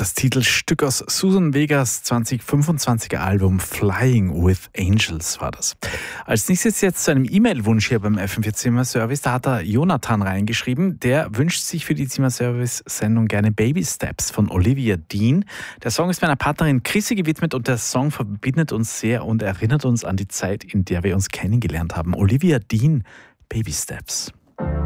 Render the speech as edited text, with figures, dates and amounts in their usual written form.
Das Titelstück aus Susan Vegas 2025er Album Flying with Angels war das. Als nächstes jetzt zu einem E-Mail-Wunsch hier beim FM4 Zimmer-Service. Da hat der Jonathan reingeschrieben. Der wünscht sich für die Zimmer-Service-Sendung gerne Baby Steps von Olivia Dean. Der Song ist meiner Partnerin Chrissy gewidmet und der Song verbindet uns sehr und erinnert uns an die Zeit, in der wir uns kennengelernt haben. Olivia Dean, Baby Steps.